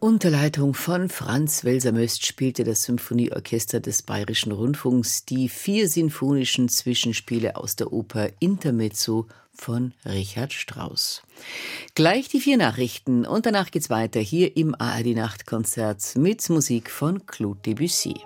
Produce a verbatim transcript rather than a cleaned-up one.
Unter Leitung von Franz Welser-Möst spielte das Symphonieorchester des Bayerischen Rundfunks die vier sinfonischen Zwischenspiele aus der Oper Intermezzo von Richard Strauss. Gleich die vier Nachrichten und danach geht's weiter hier im A R D Nachtkonzert mit Musik von Claude Debussy.